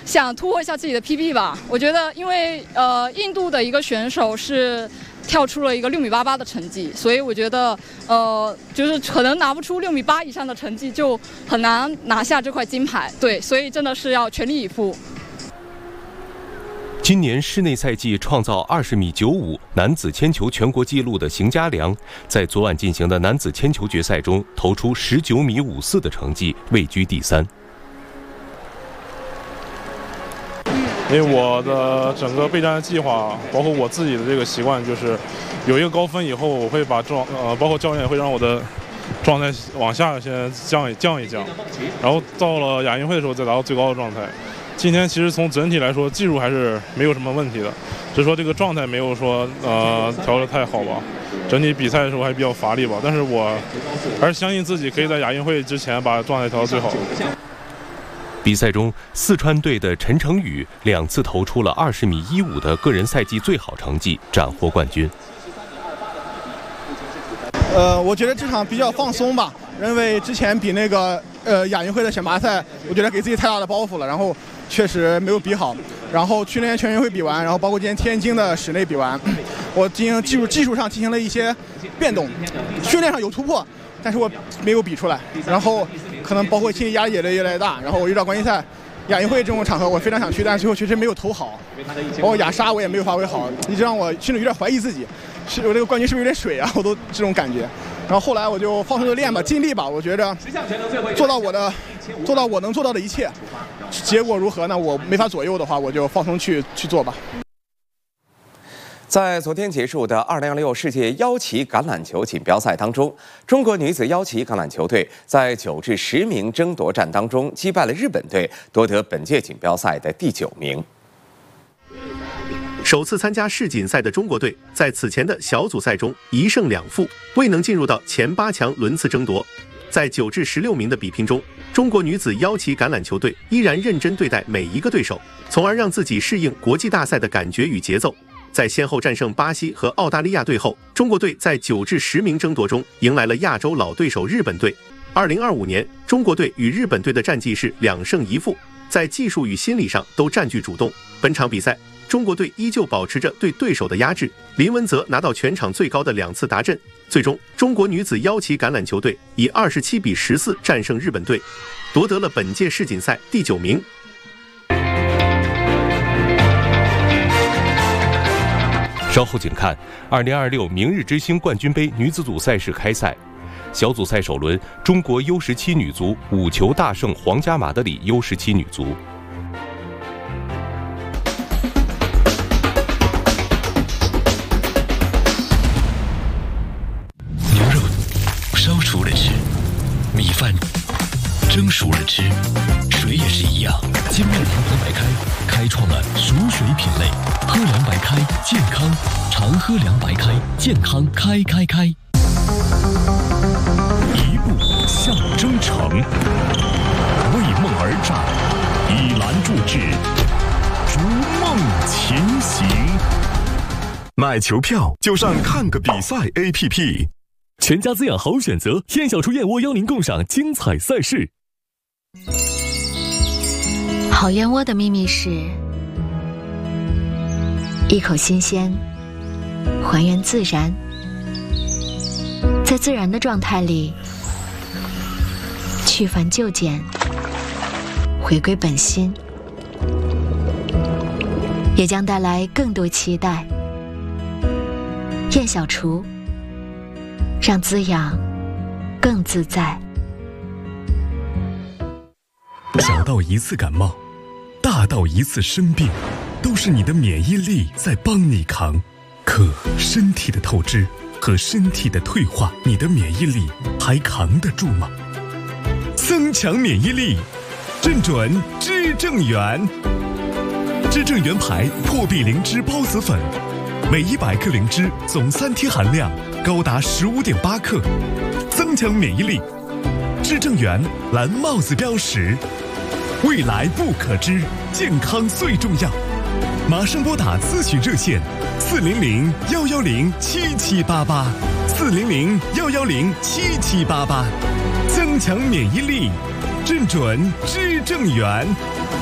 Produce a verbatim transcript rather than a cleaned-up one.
想突破一下自己的 P B 吧。我觉得，因为呃，印度的一个选手是跳出了一个六米八八的成绩，所以我觉得呃，就是可能拿不出六米八以上的成绩，就很难拿下这块金牌。对，所以真的是要全力以赴。 今年室内赛季创造二十米九五男子铅球全国纪录的邢家良，在昨晚进行的男子铅球决赛中投出十九米五四的成绩，位居第三。 因为我的整个备战计划，包括我自己的这个习惯，就是有一个高分以后，我会把状呃，包括教练会让我的状态往下先降一降一降，然后到了亚运会的时候再达到最高的状态。今天其实从整体来说，技术还是没有什么问题的，只是说这个状态没有说呃调得太好吧。整体比赛的时候还比较乏力吧，但是我还是相信自己可以在亚运会之前把状态调到最好。 比赛中，四川队的陈成宇两次投出了二十米一五的个人赛季最好成绩，斩获冠军。 呃，我觉得这场比较放松吧，因为之前比那个呃亚运会的选拔赛，我觉得给自己太大的包袱了，然后确实没有比好。然后去年全运会比完，然后包括今天天津的室内比完，我进行技术技术上进行了一些变动，训练上有突破，但是我没有比出来。然后可能包括心理压力也越来越大，然后我遇到冠军赛、亚运会这种场合，我非常想去，但是最后确实没有投好，包括亚沙我也没有发挥好，一直让我甚至有点怀疑自己，是我这个冠军是不是有点水啊？我都这种感觉。然后后来我就放松的练吧，尽力吧，我觉着做到我的，做到我能做到的一切。结果如何呢？我没法左右的话，我就放松去去做吧。 在昨天结束的二零二六世界腰旗橄榄球锦标赛当中，中国女子腰旗橄榄球队在九至十名争夺战当中击败了日本队，夺得本届锦标赛的第九名。 首次参加世锦赛的中国队，在此前的小组赛中一胜两负，未能进入到前八强轮次争夺。在九至十六名的比拼中，中国女子腰旗橄榄球队依然认真对待每一个对手，从而让自己适应国际大赛的感觉与节奏。在先后战胜巴西和澳大利亚队后，中国队在九至十名争夺中迎来了亚洲老对手日本队。二零二五年，中国队与日本队的战绩是两胜一负，在技术与心理上都占据主动。本场比赛，中国队依旧保持着对对手的压制，林文泽拿到全场最高的两次达阵。最终，中国女子腰旗橄榄球队以二十七比十四战胜日本队，夺得了本届世锦赛第九名。 稍后请看二零二六明日之星冠军杯女子组赛事开赛。小组赛首轮，中国 U 十七 女足五球大胜皇家马德里 U 十七 女足。 牛肉烧熟了吃，米饭蒸熟了吃，水也是一样。金麦郎喝白开开创了熟水品类，喝凉白开健康，常喝凉白开健康开开开。一步向征程，为梦而战，以蓝铸志，逐梦前行。 买球票就上看个比赛 A P P， 全家滋养好选择，燕小厨燕窝邀您共赏精彩赛事。 好燕窝的秘密是一口新鲜，还原自然，在自然的状态里去繁就简，回归本心，也将带来更多期待。燕小厨，让滋养更自在。 小到一次感冒，大到一次生病，都是你的免疫力在帮你扛。可身体的透支和身体的退化，你的免疫力还扛得住吗？增强免疫力，正准知正元。知正元牌破壁灵芝孢子粉，每一百克灵芝总三贴含量高达十五点八克，增强免疫力。知正元蓝帽子标识，未来不可知，健康最重要。马上拨打咨询热线四零零幺幺零七七八八，四零零幺幺零七七八八，增强免疫力，正准知正元。